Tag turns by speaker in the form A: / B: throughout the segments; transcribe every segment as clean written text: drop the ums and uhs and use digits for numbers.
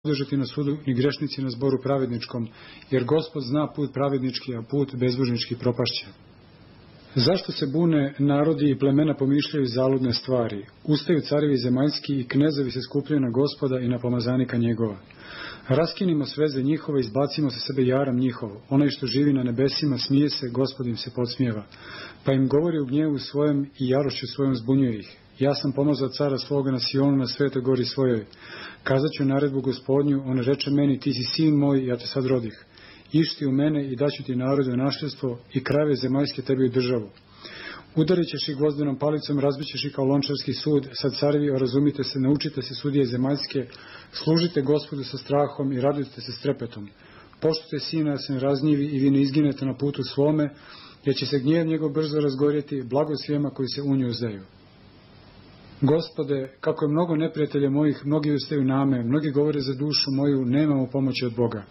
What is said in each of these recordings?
A: podržati na sudu, ni grešnici na zboru pravedničkom, jer Gospod zna put pravednički, a put bezbožnički propašće. Zašto se bune narodi i plemena pomišljaju zaludne stvari? Ustaju carevi zemaljski i knezovi se skupljaju na Gospoda i na pomazanika njegova. Raskinimo sveze njihove, izbacimo sa sebe jaram njihov. Onaj što živi na nebesima smije se, Gospod im se podsmijeva. Pa im govori u gnjevu svojem i jarošću svojom zbunjuje ih. Ja sam pomazao cara svoga na Sionu, na svetoj gori svojoj. Kazat ću naredbu Gospodnju, on reče meni, ti si sin moj, ja te sad rodih. Išti u mene i daću ti narode u našljstvo i krajeve zemaljske tebi u državu. Udarit ćeš ih gvozdenom palicom, razbit ćeš ih kao lončarski sud. Sad carevi, razumite se, naučite se sudije zemaljske, služite Gospodu sa strahom i radujte se s trepetom. Poštujte sina, se ne razgnjevi i vi ne izginete na putu svome, jer će se gnjev njegov brzo razgorjeti, blago svijema koji se u nju uzdeju. Gospode, kako je mnogo neprijatelja mojih, mnogi ustaju name, mnogi govore za dušu moju, nemamo pomoći od Boga.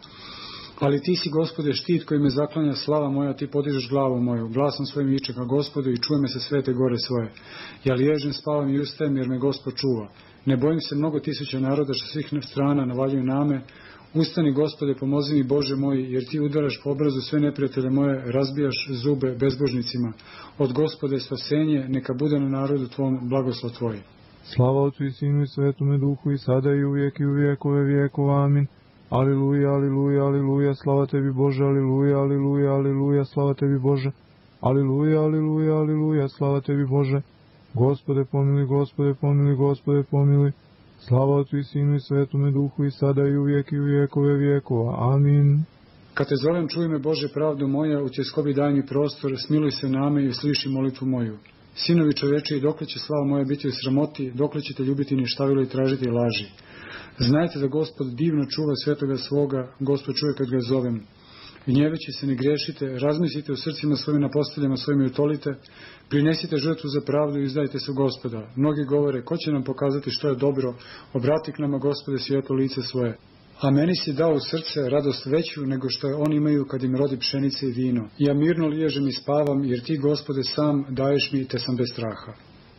A: Ali ti si, Gospode, štit koji me zaklanja, slava moja, ti podižeš glavu moju, glasom svojim viče ka Gospodu i čuje me sa svete gore svoje. Ja liježem, spavam i ustajem, jer me Gospod čuva. Ne bojim se mnogo tisuća naroda što svih strana navaljuju name. Ustani, Gospode, pomozi mi, Bože moj, jer ti udaraš po obrazu sve neprijatelje moje, razbijaš zube bezbožnicima. Od Gospode spasenje, neka bude na narodu tvom blagoslov tvoj.
B: Slava Otcu i Sinu i Svetome Duhu i sada i uvijek i u vijekove vijekova. Amin. Aliluja, aliluja, aliluja, slava tebi Bože, aliluja, aliluja, aliluja, slava tebi Bože. Aliluja, aliluja, aliluja, slava tebi Bože. Gospode pomiluj, Gospode pomiluj, Gospode pomiluj. Slava Otcu i Sinu i Svetome Duhu i sada i uvijek i u vijekove vijekova. Amin.
A: Kad te zovem, čuj me, Bože, pravdu moja, u tjeskobi daj mi prostor, smiluj se name i sliši molitvu moju. Sinovi čovječi, dokle će slava moja biti u sramoti, dokle ćete ljubiti ništavilo i tražiti laži. Znajte da Gospod divno čuva svetoga svoga, Gospod čuje kad ga zovem. Gnjeveći se, ne grešite, razmislite u srcima svojim, na posteljama svojim i utolite, prinesite žrtvu za pravdu i izdajte se Gospoda. Mnogi govore, ko će nam pokazati što je dobro, obrati k nama, Gospode, svjetlo lice svoje. A meni si dao u srce radost veću nego što je oni imaju kad im rodi pšenice i vino. Ja mirno liježem i spavam, jer ti, Gospode, sam daješ mi, te sam bez straha.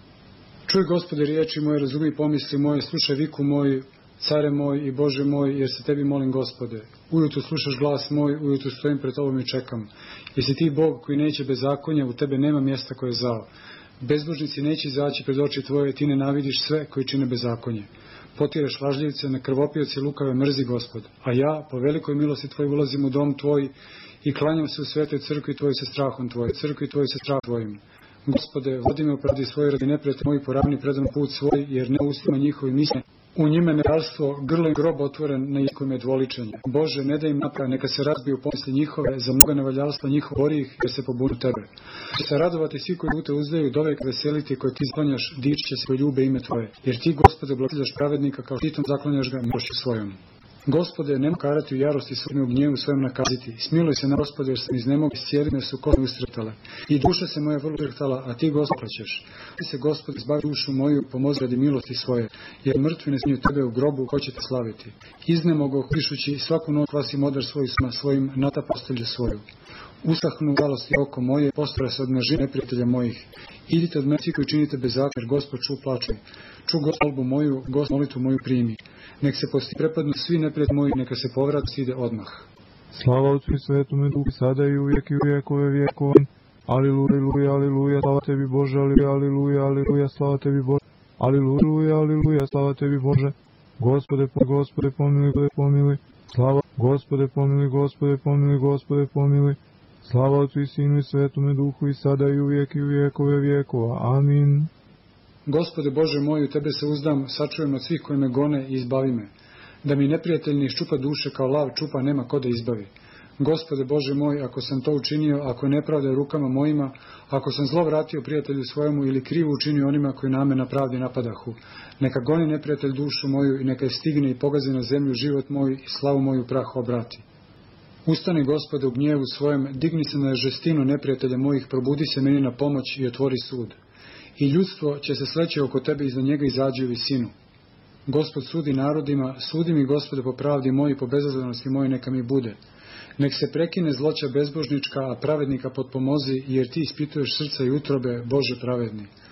A: Čuj, Gospode, riječi moje, razumi pomisli moje, slušaj viku moju, Care moj i Bože moj, jer se tebi molim, Gospode. Ujutro slušaš glas moj, ujutro stojim pred tobom i čekam. Jesi ti Bog koji neće bezakonja, u tebe nema mjesta koje je zao. Bezbožnici neće izaći pred oči tvoje, ti nenavidiš sve koji čine bezakonje. Potiraš lažljivce, na krvopioci lukave mrzi, Gospod. A ja, po velikoj milosti tvoj, ulazim u dom tvoj i klanjam se u svetoj crkvi tvoj sa strahom tvoj, crkvi tvoj sa strahom tvojim. Gospode, vodi me u pravdi svoje radi neprijatelja moji, poravni predan put svoj, jer ne ustima njihovi misle. U njime nedarstvo, grlo i grob otvoren, na jeziku je dvoličenje. Bože, ne daj im naprav, neka se razbiju pomisli njihove, za mnoga nevaljalstva njihov bori ih, jer se pobunu tebe. Će se radovati svi koji u te uzdaju, dovek veseliti koji ti zaklanjaš, dići će se koji ljube ime tvoje. Jer ti, Gospode, blagoslovljaš pravednika, kao štitom zaklanjaš ga milošću svojom. Gospode, nemoj karati u jarosti svojim, u gnjevu svojom nakaziti. Smiluj se na, Gospode, jer sam iznemog, cijeli me su kosti ustrtale. I duša se moja vrlo ustrtala, a ti, Gospod, ćeš. Ti se, Gospode, zbavi dušu moju, pomozi radi milosti svoje, jer mrtvi ne smiju tebe u grobu, ko će te slaviti. Iznemogo, pišući, svaku noć kvasi modar svojim nata postelje svoju. Usahnu žalosti oko moje, postara se od mreži neprijatelja mojih. Idite od mene svi koji činite bezakon, jer Gospod ču plače. Ču Gospod moju, Gospod molitvu moju primi. Nek se posti prepadnu svi neprijatelji moji, neka se povrat ide odmah.
B: Slava Otcu i Svetome Duhu, sada i uvijek i u vijekove vijekova. Aliluja, aliluja, aliluja, slava tebi Bože, aliluja, aliluja, aliluja, slava tebi Bože. Aliluja, aliluja, slava tebi Bože. Gospode, Gospode, pomiluj, pomiluj. Slava, Gospode, pomiluj, Gospode, pomiluj, Gospode, pomiluj. Slava Otcu i Sinu i Svetome Duhu i sada i uvijek i u vijekove vijekova. Amin.
A: Gospode Bože moj, u tebe se uzdam, sačujem od svih koji me gone i izbavi me. Da mi neprijatelj ne iščupa duše kao lav čupa, nema ko da izbavi. Gospode Bože moj, ako sam to učinio, ako je nepravda rukama mojima, ako sam zlo vratio prijatelju svojemu ili krivo učinio onima koji na me na pravdi napadahu, neka goni neprijatelj dušu moju i neka je stigne i pogazi na zemlju život moj i slavu moju prahu obrati. Ustani, Gospode, u gnjevu svojem, digni se na žestinu neprijatelja mojih, probudi se meni na pomoć i otvori sud. I ljudstvo će se sleći oko tebe i za njega izađe u visinu. Gospod sudi narodima, sudi mi, Gospode, po pravdi moji, po bezazlenosti moji neka mi bude. Nek se prekine zloća bezbožnička, a pravednika potpomozi, jer ti ispituješ srca i utrobe, Bože pravedni.